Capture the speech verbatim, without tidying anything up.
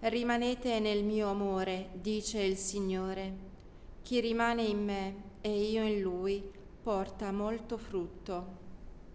Rimanete nel mio amore, dice il Signore. Chi rimane in me e io in lui porta molto frutto,